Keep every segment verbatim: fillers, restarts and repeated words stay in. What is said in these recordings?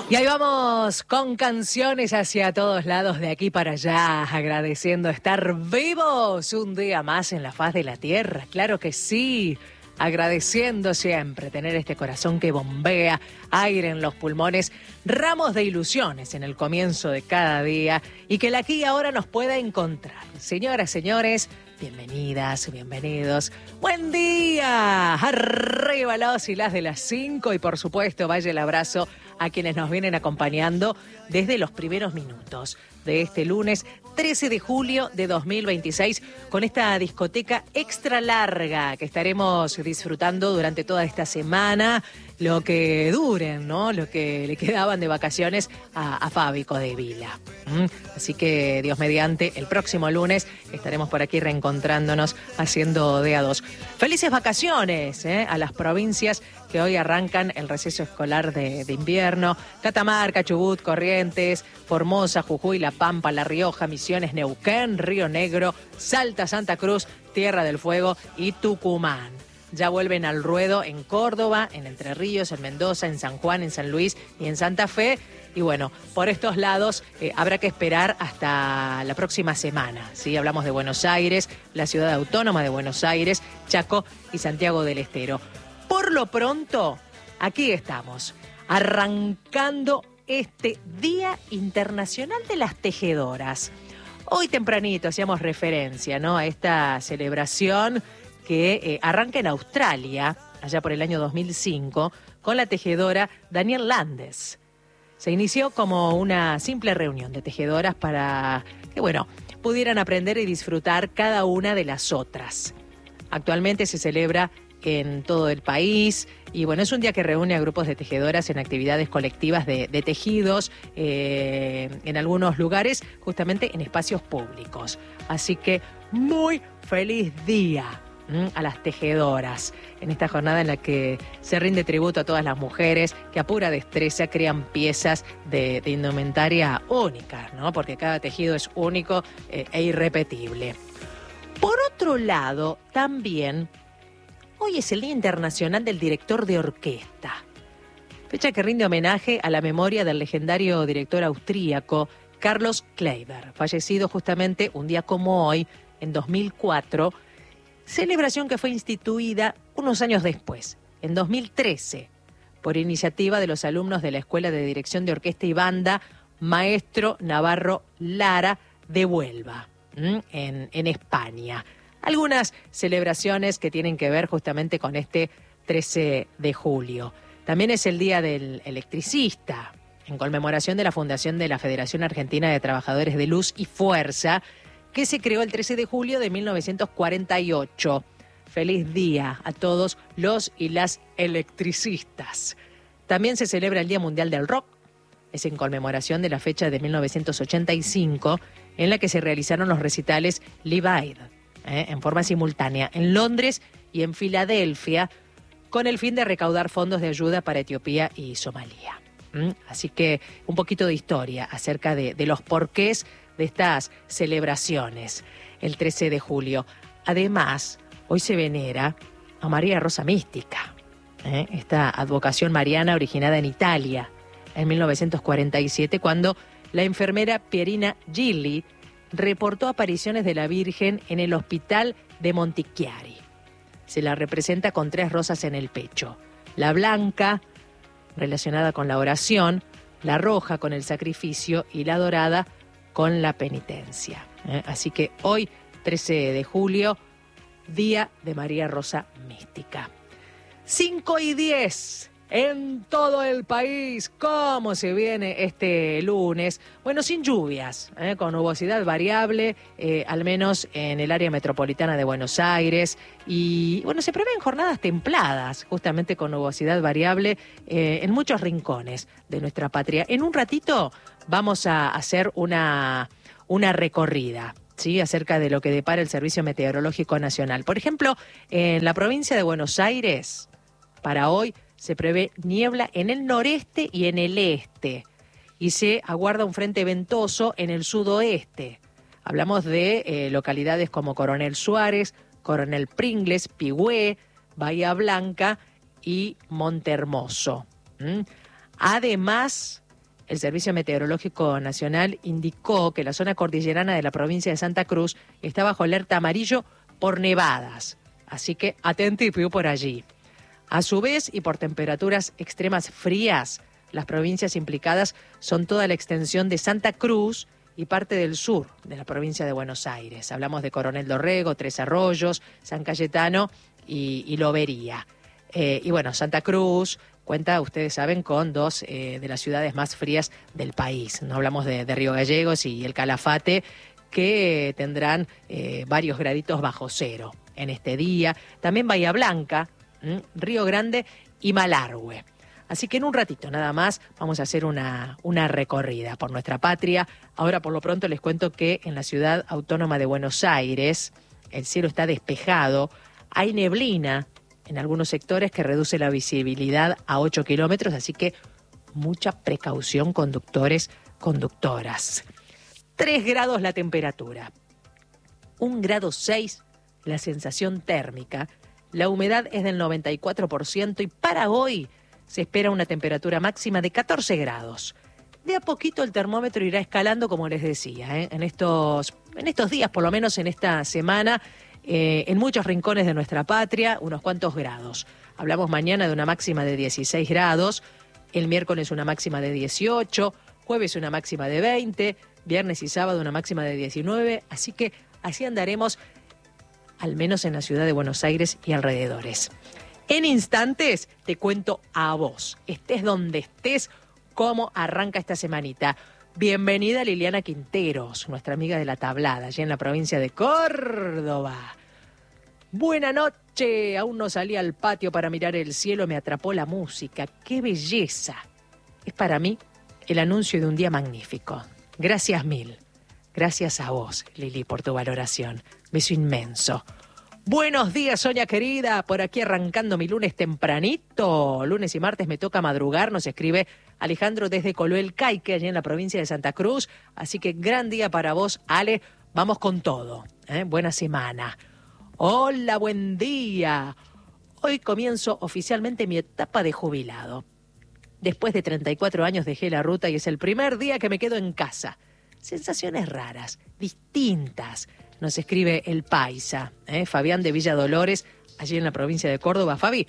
Y ahí vamos con canciones hacia todos lados, de aquí para allá, agradeciendo estar vivos un día más en la faz de la tierra, claro que sí, agradeciendo siempre tener este corazón que bombea, aire en los pulmones, ramos de ilusiones en el comienzo de cada día y que el aquí y ahora nos pueda encontrar. Señoras, señores, bienvenidas, bienvenidos. Buen día. Arriba los y las de las cinco y por supuesto vaya el abrazo a quienes nos vienen acompañando desde los primeros minutos de este lunes trece de julio de dos mil veintiséis con esta discoteca extra larga que estaremos disfrutando durante toda esta semana, lo que duren, ¿no? Lo que le quedaban de vacaciones a, a Fábico de Vila. ¿Mm? Así que, Dios mediante, el próximo lunes estaremos por aquí reencontrándonos haciendo de a dos. Felices vacaciones ¿eh? a las provincias que hoy arrancan el receso escolar de, de invierno. Catamarca, Chubut, Corrientes, Formosa, Jujuy, La Pampa, La Rioja, Misiones, Neuquén, Río Negro, Salta, Santa Cruz, Tierra del Fuego y Tucumán. Ya vuelven al ruedo en Córdoba, en Entre Ríos, en Mendoza, en San Juan, en San Luis y en Santa Fe. Y bueno, por estos lados eh, habrá que esperar hasta la próxima semana. ¿Sí? Hablamos de Buenos Aires, la ciudad autónoma de Buenos Aires, Chaco y Santiago del Estero. Por lo pronto, aquí estamos, arrancando este Día Internacional de las Tejedoras. Hoy tempranito hacíamos referencia, ¿no?, a esta celebración que eh, arranca en Australia, allá por el año dos mil cinco, con la tejedora Danielle Landes. Se inició como una simple reunión de tejedoras para que, bueno, pudieran aprender y disfrutar cada una de las otras. Actualmente se celebra en todo el país y bueno, es un día que reúne a grupos de tejedoras en actividades colectivas de, de tejidos eh, en algunos lugares, justamente en espacios públicos. Así que muy feliz día ¿m? a las tejedoras en esta jornada en la que se rinde tributo a todas las mujeres que a pura destreza crean piezas de, de indumentaria únicas, ¿no? Porque cada tejido es único eh, e irrepetible. Por otro lado, también hoy es el Día Internacional del Director de Orquesta, fecha que rinde homenaje a la memoria del legendario director austríaco Carlos Kleiber, fallecido justamente un día como hoy, en dos mil cuatro, celebración que fue instituida unos años después, en dos mil trece, por iniciativa de los alumnos de la Escuela de Dirección de Orquesta y Banda Maestro Navarro Lara de Huelva, en, en España. Algunas celebraciones que tienen que ver justamente con este trece de julio. También es el Día del Electricista, en conmemoración de la fundación de la Federación Argentina de Trabajadores de Luz y Fuerza, que se creó el trece de julio de mil novecientos cuarenta y ocho. Feliz día a todos los y las electricistas. También se celebra el Día Mundial del Rock. Es en conmemoración de la fecha de mil novecientos ochenta y cinco, en la que se realizaron los recitales Live Aid, ¿eh? en forma simultánea en Londres y en Filadelfia, con el fin de recaudar fondos de ayuda para Etiopía y Somalia. ¿Mm? Así que un poquito de historia acerca de, de los porqués de estas celebraciones, el trece de julio. Además, hoy se venera a María Rosa Mística, ¿eh? esta advocación mariana originada en Italia en mil novecientos cuarenta y siete, cuando la enfermera Pierina Gilli reportó apariciones de la Virgen en el hospital de Montichiari. Se la representa con tres rosas en el pecho: la blanca, relacionada con la oración, la roja con el sacrificio y la dorada con la penitencia. ¿Eh? Así que hoy, trece de julio, Día de María Rosa Mística. cinco y diez en todo el país. ¿Cómo se viene este lunes? Bueno, sin lluvias, ¿eh? con nubosidad variable, eh, al menos en el área metropolitana de Buenos Aires. Y bueno, se prevén jornadas templadas, justamente con nubosidad variable eh, en muchos rincones de nuestra patria. En un ratito vamos a hacer una, una recorrida, ¿sí?, acerca de lo que depara el Servicio Meteorológico Nacional. Por ejemplo, en la provincia de Buenos Aires, para hoy se prevé niebla en el noreste y en el este, y se aguarda un frente ventoso en el sudoeste. Hablamos de eh, localidades como Coronel Suárez, Coronel Pringles, Pigüé, Bahía Blanca y Montehermoso. ¿Mm? Además, el Servicio Meteorológico Nacional indicó que la zona cordillerana de la provincia de Santa Cruz está bajo alerta amarillo por nevadas. Así que atentipo por allí. A su vez, y por temperaturas extremas frías, las provincias implicadas son toda la extensión de Santa Cruz y parte del sur de la provincia de Buenos Aires. Hablamos de Coronel Dorrego, Tres Arroyos, San Cayetano y, y Lobería. Eh, y bueno, Santa Cruz cuenta, ustedes saben, con dos eh, de las ciudades más frías del país. No hablamos de, de Río Gallegos y el Calafate, que tendrán eh, varios graditos bajo cero en este día. También Bahía Blanca, ¿m? Río Grande y Malargüe. Así que en un ratito nada más vamos a hacer una, una recorrida por nuestra patria. Ahora por lo pronto les cuento que en la ciudad autónoma de Buenos Aires el cielo está despejado, hay neblina en algunos sectores que reduce la visibilidad a ocho kilómetros, así que mucha precaución, conductores, conductoras. tres grados la temperatura, un grado seis la sensación térmica, la humedad es del noventa y cuatro por ciento y para hoy se espera una temperatura máxima de catorce grados. De a poquito el termómetro irá escalando, como les decía, ¿eh? en, estos, en estos días, por lo menos en esta semana, eh, en muchos rincones de nuestra patria, unos cuantos grados. Hablamos mañana de una máxima de dieciséis grados, el miércoles una máxima de dieciocho, jueves una máxima de veinte, viernes y sábado una máxima de diecinueve, así que así andaremos, al menos en la ciudad de Buenos Aires y alrededores. En instantes te cuento a vos, estés donde estés, cómo arranca esta semanita. Bienvenida Liliana Quinteros, nuestra amiga de La Tablada, allí en la provincia de Córdoba. Buena noche, aún no salí al patio para mirar el cielo, me atrapó la música. ¡Qué belleza! Es para mí el anuncio de un día magnífico. Gracias mil. Gracias a vos, Lili, por tu valoración. Beso inmenso. Buenos días, Sonia querida, por aquí arrancando mi lunes tempranito. Lunes y martes me toca madrugar, nos escribe Alejandro desde Coloel Caique, allí en la provincia de Santa Cruz. Así que gran día para vos, Ale, vamos con todo. ¿eh? Buena semana. Hola, buen día. Hoy comienzo oficialmente mi etapa de jubilado. Después de treinta y cuatro años dejé la ruta y es el primer día que me quedo en casa. Sensaciones raras, distintas. Nos escribe el paisa, ¿eh? Fabián de Villa Dolores, allí en la provincia de Córdoba. Fabi,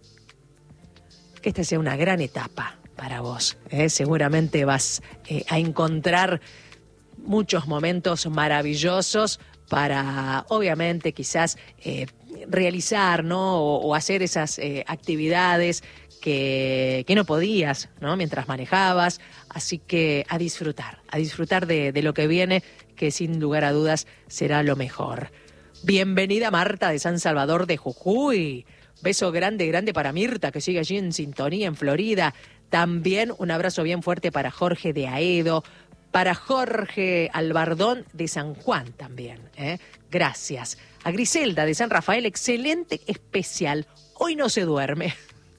que esta sea una gran etapa para vos. ¿eh? Seguramente vas eh, a encontrar muchos momentos maravillosos para, obviamente, quizás eh, realizar, ¿no? O, o hacer esas eh, actividades que, que no podías, ¿no? Mientras manejabas. Así que a disfrutar, a disfrutar de, de lo que viene, que sin lugar a dudas será lo mejor. Bienvenida Marta de San Salvador de Jujuy. Beso grande, grande para Mirta, que sigue allí en sintonía en Florida. También un abrazo bien fuerte para Jorge de Aedo, para Jorge Albardón de San Juan también. ¿eh? Gracias. A Griselda de San Rafael, excelente especial. Hoy no se duerme.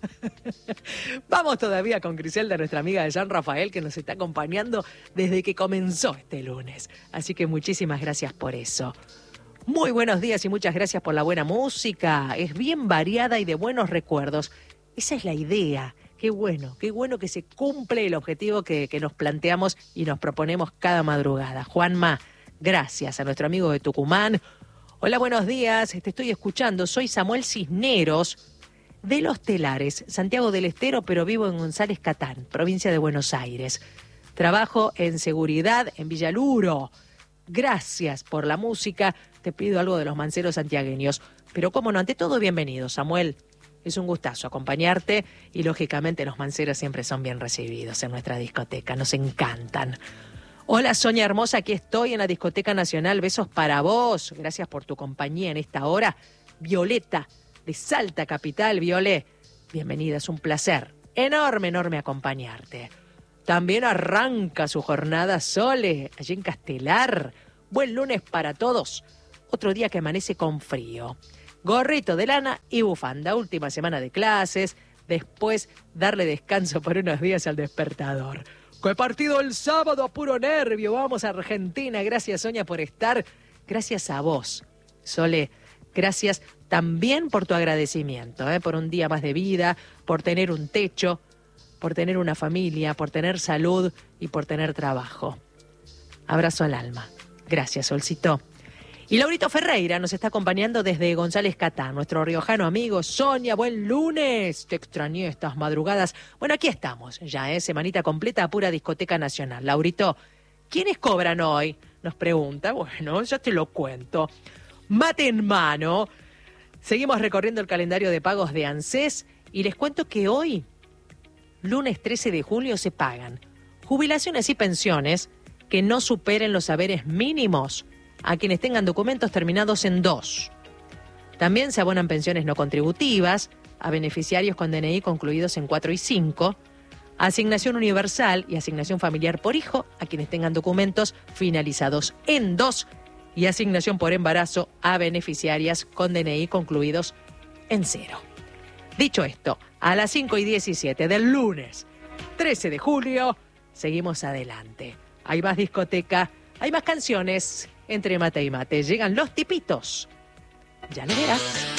Vamos todavía con Griselda, nuestra amiga de San Rafael, que nos está acompañando desde que comenzó este lunes. Así que muchísimas gracias por eso. Muy buenos días y muchas gracias por la buena música. Es bien variada y de buenos recuerdos. Esa es la idea. Qué bueno, qué bueno que se cumple el objetivo que, que nos planteamos y nos proponemos cada madrugada. Juanma, gracias a nuestro amigo de Tucumán. Hola, buenos días. Te estoy escuchando. Soy Samuel Cisneros, de Los Telares, Santiago del Estero, pero vivo en González Catán, provincia de Buenos Aires. Trabajo en seguridad en Villaluro. Gracias por la música. Te pido algo de los manceros santiagueños. Pero cómo no, ante todo, bienvenido, Samuel. Es un gustazo acompañarte y, lógicamente, los manceros siempre son bien recibidos en nuestra discoteca. Nos encantan. Hola, Sonia hermosa, aquí estoy en la Discoteca Nacional. Besos para vos. Gracias por tu compañía en esta hora. Violeta, de Salta Capital, Violé. Bienvenida, es un placer enorme, enorme acompañarte. También arranca su jornada Sole, allí en Castelar. Buen lunes para todos. Otro día que amanece con frío. Gorrito de lana y bufanda. Última semana de clases. Después darle descanso por unos días al despertador. ¡Qué partido el sábado a puro nervio! Vamos a Argentina. Gracias, Sonia, por estar. Gracias a vos, Sole. Gracias también por tu agradecimiento, ¿eh? por un día más de vida, por tener un techo, por tener una familia, por tener salud y por tener trabajo. Abrazo al alma. Gracias, Solcito. Y Laurito Ferreira nos está acompañando desde González Catán, nuestro riojano amigo. Sonia, buen lunes. Te extrañé estas madrugadas. Bueno, aquí estamos, ya, ¿eh? Semanita completa a pura discoteca nacional. Laurito, ¿quiénes cobran hoy? Nos pregunta. Bueno, ya te lo cuento. Mate en mano. Seguimos recorriendo el calendario de pagos de ANSES y les cuento que hoy, lunes trece de julio, se pagan jubilaciones y pensiones que no superen los haberes mínimos a quienes tengan documentos terminados en dos. También se abonan pensiones no contributivas a beneficiarios con D N I concluidos en cuatro y cinco, asignación universal y asignación familiar por hijo a quienes tengan documentos finalizados en dos y asignación por embarazo a beneficiarias con D N I concluidos en cero. Dicho esto, a las cinco y diecisiete del lunes trece de julio, seguimos adelante. Hay más discoteca, hay más canciones. Entre mate y mate llegan los tipitos. Ya lo verás.